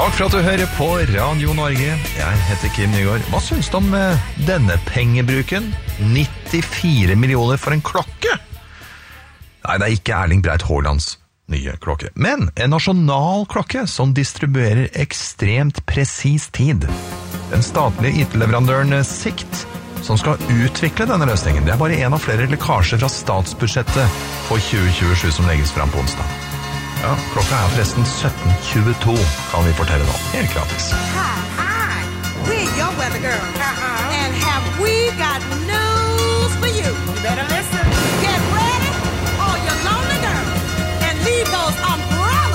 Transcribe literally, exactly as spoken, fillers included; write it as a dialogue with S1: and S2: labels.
S1: Takk for at du hører på Radio Norge. Jeg heter Kim Nygaard. Hva synes du om eh, denne pengebruken? nittifire millioner for en klokke? Nei, det er ikke Erling Breit Haalands nye klokke, men en nasjonal klokke som distribuerer ekstremt presis tid. Den statlige I T-leverandøren Sikt, som skal utvikle denne løsningen, det er bare en av flere lekkasjer fra statsbudsjettet for tjue tjuesju som legges frem på onsdag. Ja, klokka er forresten sytten tjueto, kan vi fortelle nå. Helt gratis.